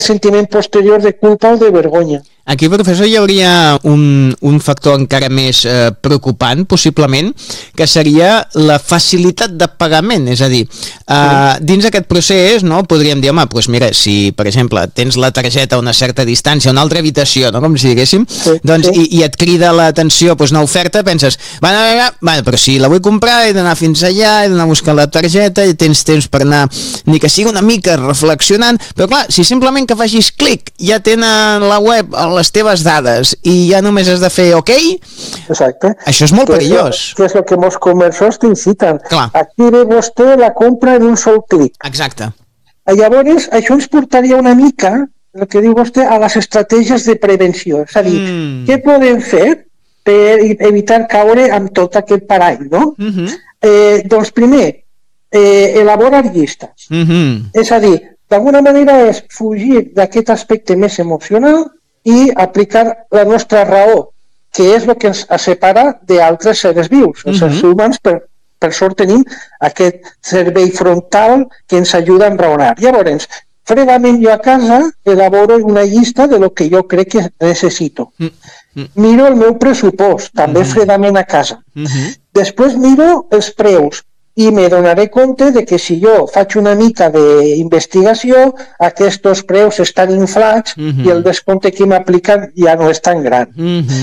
sentiment posterior de culpa o de vergonya. Aquí, professor, hi hauria un factor encara més preocupant, possiblement, que seria la facilitat de pagament. És a dir, dins aquest procés, no, podríem dir, home, doncs mira, si, per exemple, tens la targeta a una certa distància, a una altra habitació, no, com si diguéssim, doncs, i et crida l'atenció, doncs una oferta, penses, però si la vull comprar he d'anar fins allà, he d'anar a buscar la targeta, i tens temps per anar, ni que sigui una mica reflexionant, però clar, si simplement que facis clic, ja tenen la web, les teves dades i ja només has de fer OK. Exacte. Això és molt perillós. Que és el que molts comerços t'inciten. Clar. Active vostè la compra en un sol clic. Exacte. Llavors, això ens portaria una mica, el que diu vostè, a les estratègies de prevenció. És a dir, què podem fer per evitar caure amb tot aquest parany, no? Doncs primer, elaborar llistes. És a dir, d'alguna manera és fugir d'aquest aspecte més emocional i aplicar la nostra raó, que és el que ens separa d'altres seres vius. Els seres humans, per sort, tenim aquest cervell frontal que ens ajuda a enraonar. Llavors, fredament jo a casa elaboro una llista de lo que jo crec que necessito. Miro el meu pressupost, també fredament a casa. Després miro els preus, i me donaré compte de que si jo faig una mica d'investigació, aquests preus estan inflats i el descompte que m'apliquen ja no és tan gran.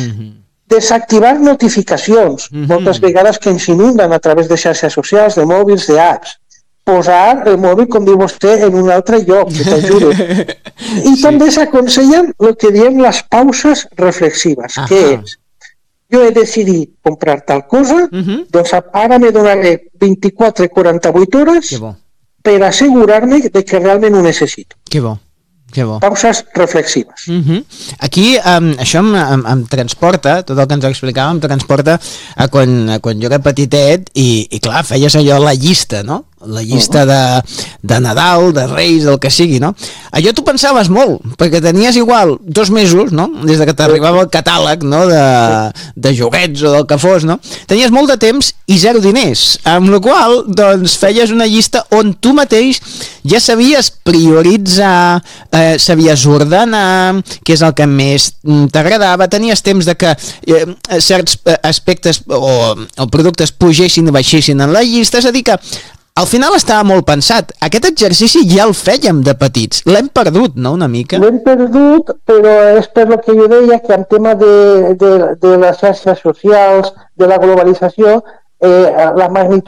Desactivar notificacions, moltes vegades que ens inunden a través de xarxes socials, de mòbils, d'apps. Posar el mòbil, com diu vostè, en un altre lloc, que t'ajuda. I també s'aconsellen el que diem les pauses reflexives, que és: jo he decidit comprar tal cosa, doncs ara me donaré 24-48 hores per assegurar-me de que realment ho necessito. Que bo. Que bo. Pauses reflexives. Aquí això em transporta, tot el que ens explicava em transporta a quan jo era petitet i clar, feies allò la llista, no? La llista de Nadal, de Reis, del que sigui, no? Allò tu pensaves molt, perquè tenies igual 2 mesos, no? Des que t'arribava el catàleg, no? De joguets o del que fos, no? Tenies molt de temps i 0 diners, amb la qual doncs feies una llista on tu mateix ja sabies prioritzar, sabies ordenar què és el que més t'agradava, tenies temps de que certs aspectes o productes pugessin i baixessin en la llista, és a dir que al final estava molt pensat. Aquest exercici ja el fèiem de petits. L'hem perdut, no?, una mica? L'hem perdut, però és per el que jo deia, que en tema de les xarxes socials, de la globalització, la magnitud